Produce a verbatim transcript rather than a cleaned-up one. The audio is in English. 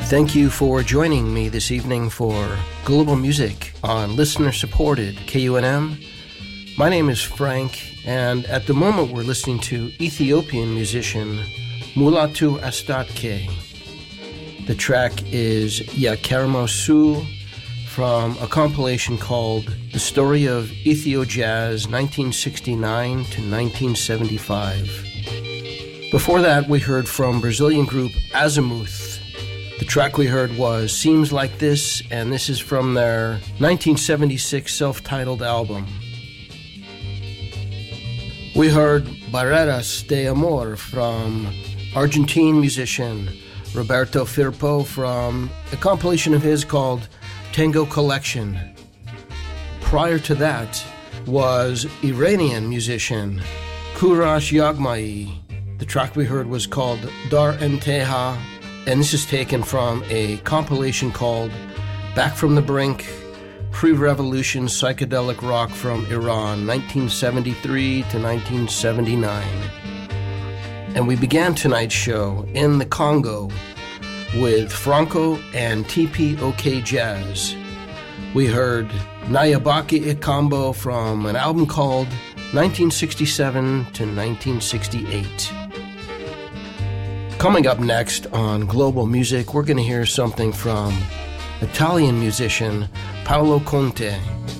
Thank you for joining me this evening for Global Music on listener-supported K U N M. My name is Frank, and at the moment we're listening to Ethiopian musician Mulatu Astatke. The track is Yakarmo Su from a compilation called The Story of Ethio Jazz nineteen sixty-nine to nineteen seventy-five. Before that, we heard from Brazilian group Azimuth. The track we heard was Seems Like This, and this is from their nineteen seventy-six self-titled album. We heard Barreiras de Amor from Argentine musician Roberto Firpo from a compilation of his called Tango Collection. Prior to that was Iranian musician Kurash Yagmai. The track we heard was called Dar Enteha, and this is taken from a compilation called Back from the Brink, Pre-Revolution Psychedelic Rock from Iran, nineteen seventy-three to nineteen seventy-nine. And we began tonight's show in the Congo with Franco and T P O K Jazz. We heard Nayabaki Ikambo from an album called nineteen sixty-seven to nineteen sixty-eight. Coming up next on Global Music, we're going to hear something from Italian musician Paolo Conte.